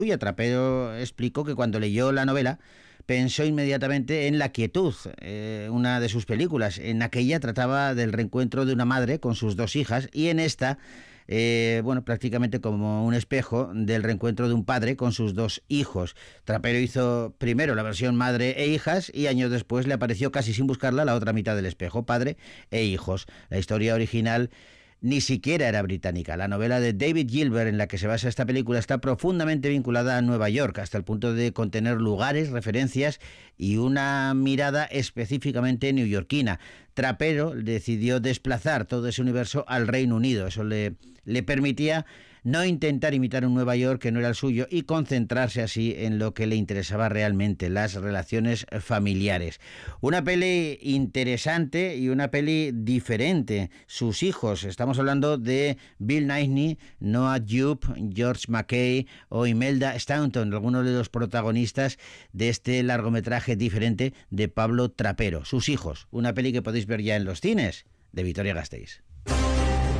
suya. Trapero explicó que cuando leyó la novela pensó inmediatamente en La Quietud, una de sus películas. En aquella trataba del reencuentro de una madre con sus dos hijas y en esta, bueno, prácticamente como un espejo del reencuentro de un padre con sus dos hijos. Trapero hizo primero la versión madre e hijas y años después le apareció casi sin buscarla la otra mitad del espejo, padre e hijos. La historia original ni siquiera era británica. La novela de David Gilbert en la que se basa esta película está profundamente vinculada a Nueva York, hasta el punto de contener lugares, referencias y una mirada específicamente neoyorquina. Trapero decidió desplazar todo ese universo al Reino Unido. Eso le permitía no intentar imitar un Nueva York que no era el suyo y concentrarse así en lo que le interesaba realmente, las relaciones familiares. Una peli interesante y una peli diferente. Sus hijos, estamos hablando de Bill Nighy, Noah Jupe, George McKay o Imelda Staunton, algunos de los protagonistas de este largometraje diferente de Pablo Trapero. Sus hijos, una peli que podéis ver ya en los cines de Vitoria-Gasteiz.